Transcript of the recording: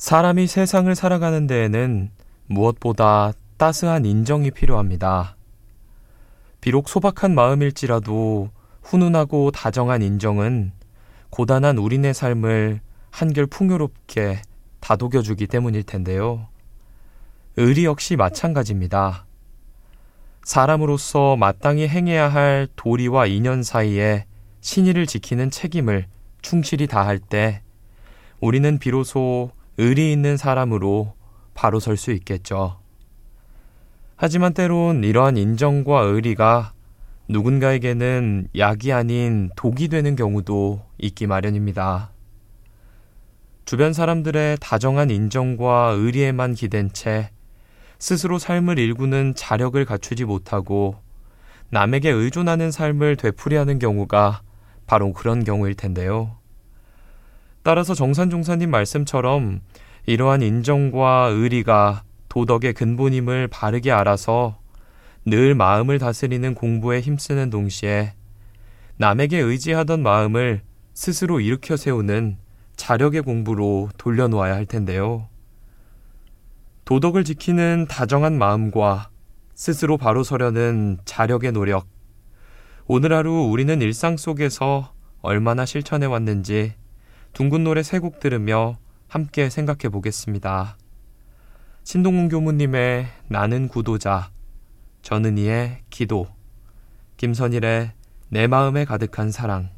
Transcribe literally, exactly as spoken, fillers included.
사람이 세상을 살아가는 데에는 무엇보다 따스한 인정이 필요합니다. 비록 소박한 마음일지라도 훈훈하고 다정한 인정은 고단한 우리네 삶을 한결 풍요롭게 다독여주기 때문일 텐데요. 의리 역시 마찬가지입니다. 사람으로서 마땅히 행해야 할 도리와 인연 사이에 신의를 지키는 책임을 충실히 다할 때 우리는 비로소 의리 있는 사람으로 바로 설 수 있겠죠. 하지만 때론 이러한 인정과 의리가 누군가에게는 약이 아닌 독이 되는 경우도 있기 마련입니다. 주변 사람들의 다정한 인정과 의리에만 기댄 채 스스로 삶을 일구는 자력을 갖추지 못하고 남에게 의존하는 삶을 되풀이하는 경우가 바로 그런 경우일 텐데요. 따라서 정산종사님 말씀처럼 이러한 인정과 의리가 도덕의 근본임을 바르게 알아서 늘 마음을 다스리는 공부에 힘쓰는 동시에 남에게 의지하던 마음을 스스로 일으켜 세우는 자력의 공부로 돌려놓아야 할 텐데요. 도덕을 지키는 다정한 마음과 스스로 바로 서려는 자력의 노력, 오늘 하루 우리는 일상 속에서 얼마나 실천해 왔는지 둥근 노래 세 곡 들으며 함께 생각해 보겠습니다. 신동훈 교무님의 나는 구도자, 전은희의 기도, 김선일의 내 마음에 가득한 사랑,